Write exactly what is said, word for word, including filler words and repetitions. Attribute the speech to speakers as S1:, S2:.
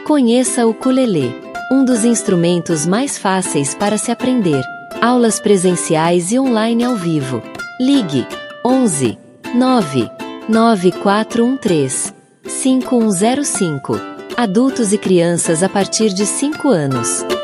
S1: Conheça o ukulele, um dos instrumentos mais fáceis para se aprender. Aulas presenciais e online ao vivo. Ligue onze, nove, nove quatro um três, cinco um zero cinco. Adultos e crianças a partir de cinco anos.